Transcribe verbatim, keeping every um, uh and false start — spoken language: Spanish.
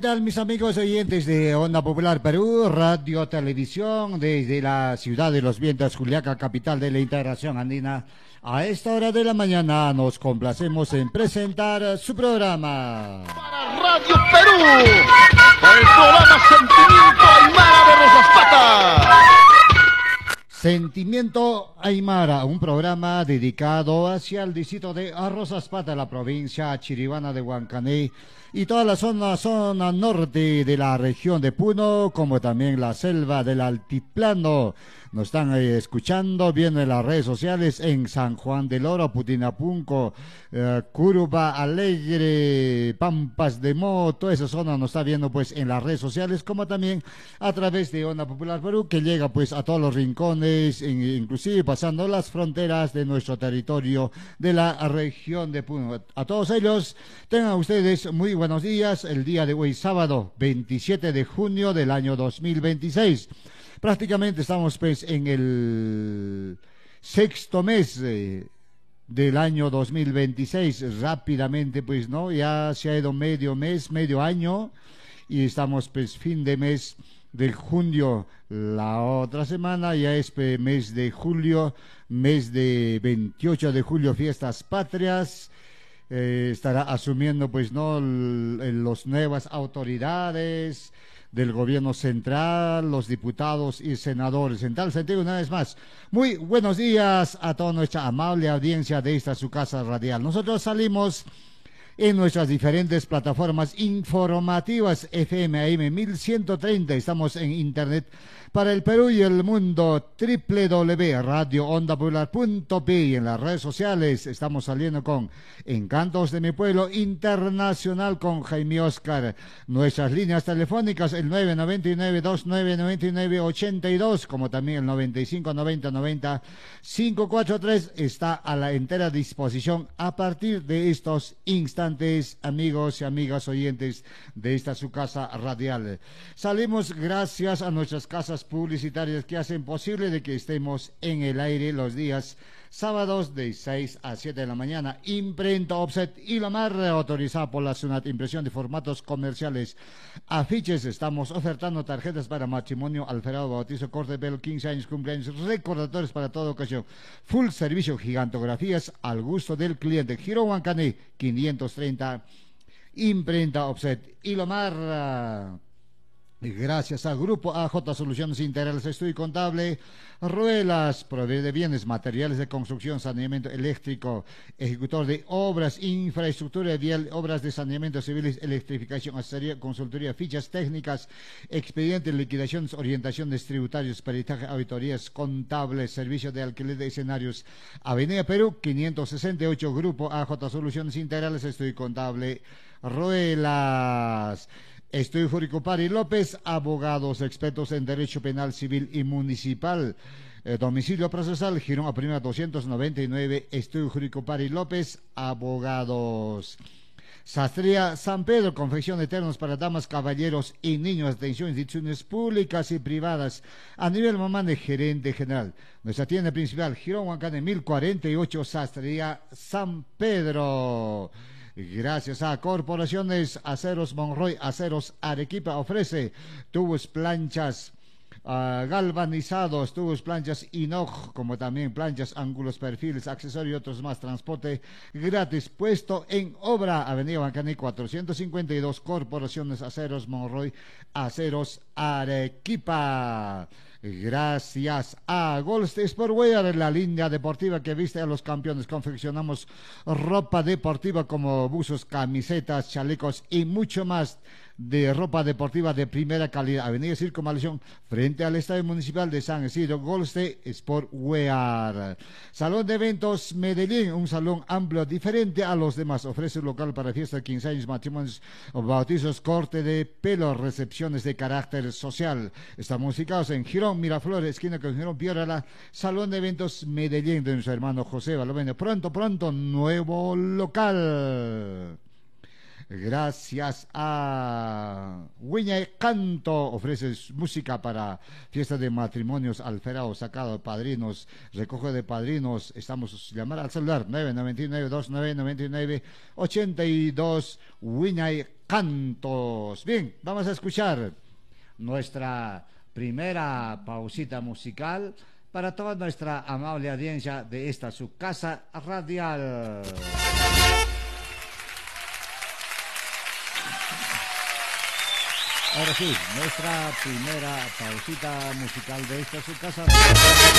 tal, mis amigos oyentes de Onda Popular Perú, Radio Televisión, desde la ciudad de los vientos, Juliaca, capital de la integración andina? A esta hora de la mañana nos complacemos en presentar su programa. Para Radio Perú, el programa Sentimiento Aymara de Rosas Patas. Sentimiento Aymara, un programa dedicado hacia el distrito de Rosas Patas, la provincia chiribana de Huancané, y toda la zona, zona norte de la región de Puno, como también la selva del altiplano. Nos están eh, escuchando, viendo en las redes sociales en San Juan del Oro, Putinapunco, eh, Curuba Alegre, Pampas de Mo, toda esa zona nos está viendo pues en las redes sociales, como también a través de Onda Popular Perú, que llega pues a todos los rincones, in, inclusive pasando las fronteras de nuestro territorio de la región de Puno. A todos ellos, tengan ustedes muy buenos días, el día de hoy sábado veintisiete de junio del año dos mil veintiséis. Prácticamente estamos pues en el sexto mes eh, del año dos mil veintiséis, rápidamente pues, ¿no? Ya se ha ido medio mes, medio año, y estamos pues fin de mes de junio. La otra semana ya es pues, mes de julio, mes de veintiocho de julio, fiestas patrias. Eh, estará asumiendo pues, ¿no? Las nuevas autoridades del gobierno central, los diputados y senadores. En tal sentido, una vez más, muy buenos días a toda nuestra amable audiencia de esta su casa radial. Nosotros salimos en nuestras diferentes plataformas informativas, F M A M mil ciento treinta, estamos en internet para el Perú y el mundo, doble u doble u doble u punto radio onda popular punto p, y en las redes sociales estamos saliendo con Encantos de mi Pueblo Internacional con Jaime Oscar. Nuestras líneas telefónicas, el nueve nueve nueve, dos nueve nueve nueve, ocho dos, como también el noventa y cinco noventa noventa, cinco cuatro tres, está a la entera disposición a partir de estos instantes, amigos y amigas oyentes de esta su casa radial. Salimos gracias a nuestras casas publicitarias que hacen posible de que estemos en el aire los días sábados de seis a siete de la mañana. Imprenta Offset y la mar autorizada por la SUNAT, impresión de formatos comerciales, afiches. Estamos ofertando tarjetas para matrimonio, alferado, bautizo, corte de pelo, quince años, cumpleaños, recordatorios para toda ocasión. Full servicio, gigantografías al gusto del cliente. Giro Huancané quinientos treinta, Imprenta Offset y la mar. Gracias al Grupo A J Soluciones Integrales, Estudio Contable, Ruelas, proveedor de bienes, materiales de construcción, saneamiento eléctrico, ejecutor de obras, infraestructura vial, obras de saneamiento civiles, electrificación, asesoría, consultoría, fichas técnicas, expedientes, liquidaciones, orientaciones tributarios, peritaje, auditorías contables, servicio de alquiler de escenarios. Avenida Perú, quinientos sesenta y ocho, Grupo A J Soluciones Integrales, Estudio Contable, Ruelas. Estudio Jurídico Pari López, abogados expertos en Derecho Penal, Civil y Municipal. Eh, domicilio procesal, Girón a Primera doscientos noventa y nueve, Estudio Jurídico Pari López, abogados. Sastrería San Pedro, confección de ternos para damas, caballeros y niños, atención, instituciones públicas y privadas. A nivel mamán de gerente general. Nuestra tienda principal, Girón Huancané mil cuarenta y ocho, Sastrería San Pedro. Gracias a Corporaciones Aceros Monroy, Aceros Arequipa, ofrece tubos, planchas uh, galvanizados, tubos, planchas Inoj, como también planchas, ángulos, perfiles, accesorios y otros más. Transporte gratis, puesto en obra. Avenida Huancané cuatrocientos cincuenta y dos, Corporaciones Aceros Monroy, Aceros Arequipa. Gracias a Gold Sportwear, la línea deportiva que viste a los campeones. Confeccionamos ropa deportiva como buzos, camisetas, chalecos y mucho más de ropa deportiva de primera calidad. Avenida Circunvalación, frente al Estadio Municipal de San Isidro. Gold Sportwear. Salón de Eventos Medellín, un salón amplio, diferente a los demás. Ofrece un local para fiestas, quince años, matrimonios, bautizos, corte de pelo, recepciones de carácter social. Estamos ubicados en Girón, Miraflores, esquina con Girón, Piorala. Salón de Eventos Medellín de nuestro hermano José Balomeno. Pronto, pronto, nuevo local. Gracias a Huña y Canto, ofreces música para fiestas de matrimonios, alferado, sacado, padrinos, recoge de padrinos. Estamos llamar al celular nueve nueve nueve, dos nueve nueve nueve, ocho dos, Huña y cantos. Bien, vamos a escuchar nuestra primera pausita musical para toda nuestra amable audiencia de esta su casa radial. Ahora sí, nuestra primera pausita musical de esta su casa.